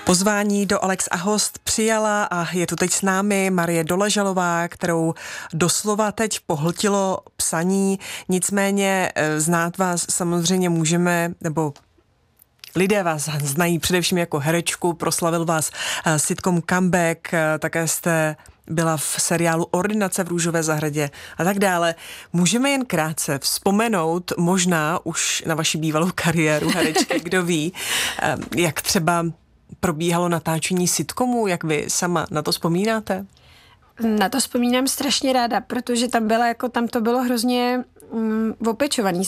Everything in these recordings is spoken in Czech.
Pozvání do Alex a host přijala a je tu teď s námi Marie Doležalová, kterou doslova teď pohltilo psaní. Nicméně znát vás samozřejmě můžeme, nebo lidé vás znají především jako herečku, proslavil vás sitcom Comeback, také jste byla v seriálu Ordinace v Růžové zahradě a tak dále. Můžeme jen krátce vzpomenout možná už na vaši bývalou kariéru herečky, kdo ví, jak třeba probíhalo natáčení sitcomu, jak vy sama na to vzpomínáte? Na to vzpomínám strašně ráda, protože tam to bylo hrozně opečovaný.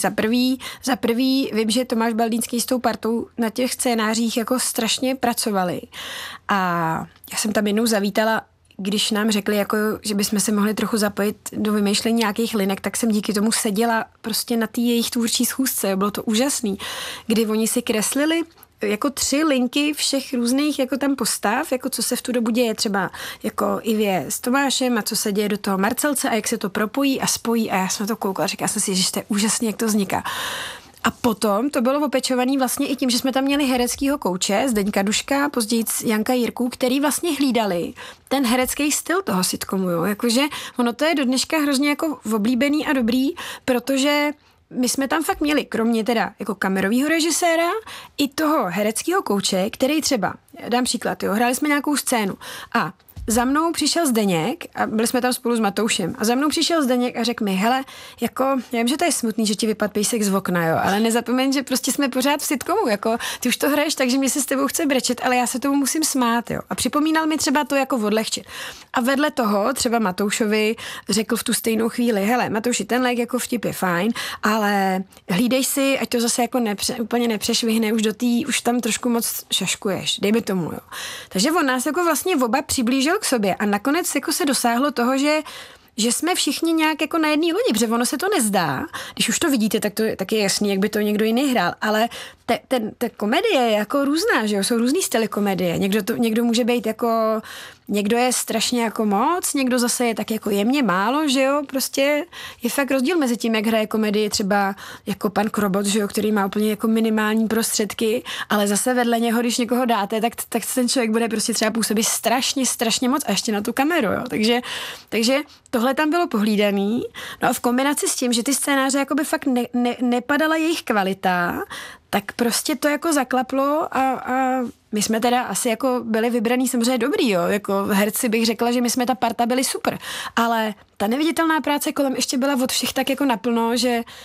Za prvý vím, že Tomáš Baldýnský s tou partou na těch scénářích jako strašně pracovali. A já jsem tam jednou zavítala, když nám řekli, jako, že bychom se mohli trochu zapojit do vymýšlení nějakých linek, tak jsem díky tomu seděla prostě na té jejich tvůrčí schůzce. Bylo to úžasný, kdy oni si kreslili jako 3 linky všech různých jako tam postav, jako co se v tu dobu děje třeba jako Ivě s Tomášem a co se děje do toho Marcelce a jak se to propojí a spojí a já jsem na to koukala a říkala jsem si, že to je úžasný, jak to vzniká. A potom to bylo opečovaný vlastně i tím, že jsme tam měli hereckýho kouče, Zdeňka Duška, později Janka Jirku, který vlastně hlídali ten herecký styl toho sitcomu, jo. Jakože ono to je do dneška hrozně jako oblíbený a dobrý, protože my jsme tam fakt měli, kromě teda jako kamerového režiséra, i toho hereckého kouče, který třeba, dám příklad, jo, hráli jsme nějakou scénu a za mnou přišel Zdeněk a byli jsme tam spolu s Matoušem a za mnou přišel Zdeněk a řekl mi, hele, jako, já vím, že to je smutný, že ti vypadl pejsek z okna, jo, ale nezapomeň, že prostě jsme pořád v sitcomu, jako, ty už to hraješ, takže mě se s tebou chce brečet, ale já se tomu musím smát, jo. A připomínal mi třeba to jako odlehčit. A vedle toho třeba Matoušovi řekl v tu stejnou chvíli, hele, Matouši, tenhle jako vtip je fajn, ale hlídej si, ať to zase jako úplně nepřešvihne, už tam trošku moc šaškuješ, dej mi tomu, jo. Takže on nás jako vlastně oba přiblížil k sobě a nakonec jako se dosáhlo toho, že jsme všichni nějak jako na jedné lodi, protože ono se to nezdá. Když už to vidíte, tak je jasný, jak by to někdo jiný hrál, ale ta komedie je jako různá, že jo, jsou různý styly komedie. Někdo může být jako, někdo je strašně jako moc, někdo zase je tak jako jemně málo, že jo, prostě je fakt rozdíl mezi tím, jak hraje komedii třeba jako pan Krobot, že jo, který má úplně jako minimální prostředky, ale zase vedle něho, když někoho dáte, tak ten člověk bude prostě třeba působit strašně moc a ještě na tu kameru, jo, takže tohle tam bylo pohlídaný, no a v kombinaci s tím, že ty scénáře jakoby fakt nepadala jejich kvalita, tak prostě to jako zaklaplo a my jsme teda asi jako byli vybraný samozřejmě dobrý, jo, jako herci bych řekla, že my jsme ta parta byli super, ale ta neviditelná práce kolem ještě byla od všech tak jako naplno,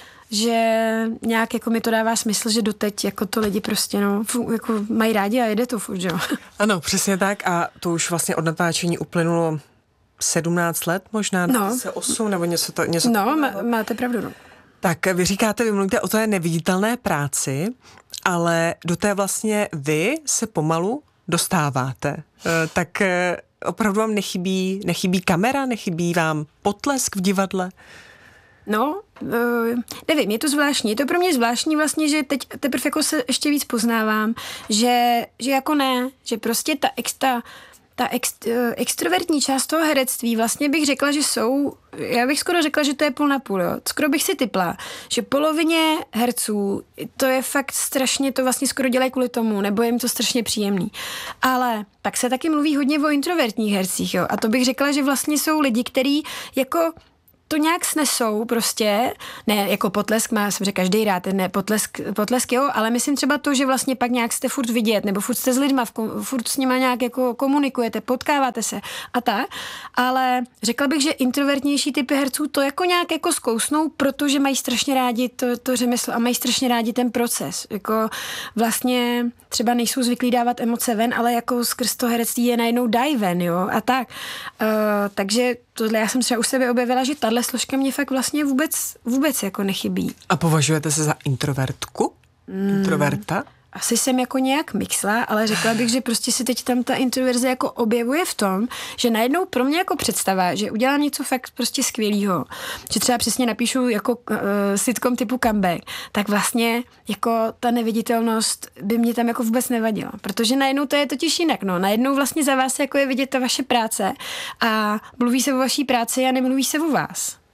že nějak jako mi to dává smysl, že doteď jako to lidi prostě jako mají rádi a jede to furt, jo. Ano, přesně tak a to už vlastně od natáčení uplynulo 17 let možná, 8 nebo něco to. Máte pravdu, no. Tak vy říkáte, vy mluvíte o té neviditelné práci, ale do té vlastně vy se pomalu dostáváte. Tak opravdu vám nechybí kamera, nechybí vám potlesk v divadle? No, nevím, je to zvláštní. Je to pro mě zvláštní vlastně, že teď teprve jako se ještě víc poznávám, že jako ne, že prostě ta extrovertní část toho herectví vlastně bych řekla, že já bych skoro řekla, že to je půl na půl, jo. Skoro bych si tipla, že polovině herců to je fakt strašně, to vlastně skoro dělají kvůli tomu, nebo je jim to strašně příjemný. Ale pak se taky mluví hodně o introvertních hercích, jo. A to bych řekla, že vlastně jsou lidi, kteří jako to nějak snesou prostě, ne jako potlesk má, jsem řekla, každý rád, ne potlesk jo, ale myslím třeba to, že vlastně pak nějak jste furt vidět, nebo furt jste s lidma, furt s nima nějak jako komunikujete, potkáváte se a tak, ale řekla bych, že introvertnější typy herců to jako nějak jako zkousnou, protože mají strašně rádi to řemeslo a mají strašně rádi ten proces, jako vlastně třeba nejsou zvyklí dávat emoce ven, ale jako skrz to herectví je najednou dají ven, jo, a tak. Takže tohle já jsem třeba u sebe objevila, že tahle složka mě fakt vlastně vůbec jako nechybí. A považujete se za introvertku? Introverta? Asi jsem jako nějak mixla, ale řekla bych, že prostě si teď tam ta introverze jako objevuje v tom, že najednou pro mě jako představa, že udělám něco fakt prostě skvělýho, že třeba přesně napíšu jako sitcom typu Comeback, tak vlastně jako ta neviditelnost by mě tam jako vůbec nevadila, protože najednou to je totiž jinak, no, najednou vlastně za vás jako je vidět ta vaše práce a mluví se o vaší práci a nemluví se o vás.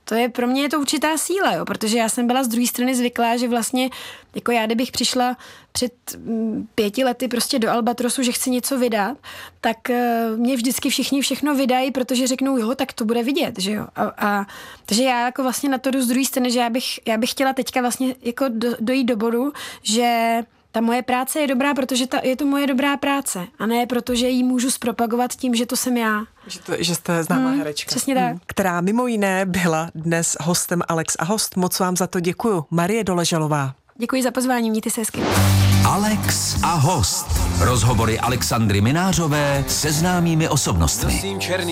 to je pro mě je to určitá síla, jo, protože já jsem byla z druhé strany zvyklá, že vlastně, jako já kdybych přišla před 5 lety prostě do Albatrosu, že chci něco vydat, tak mě vždycky všichni všechno vydají, protože řeknou, jo, tak to bude vidět, že jo. Takže já jako vlastně na to jdu z druhé strany, že já bych chtěla teďka vlastně jako dojít do bodu, že ta moje práce je dobrá, protože je to moje dobrá práce a ne protože ji můžu zpropagovat tím, že to jsem já. Že jste známá herečka. Přesně tak. Která mimo jiné byla dnes hostem Alex a host. Moc vám za to děkuju. Marie Doležalová. Děkuji za pozvání, mějte se hezky. Alex a host. Rozhovory Alexandry Minářové se známými osobnostmi.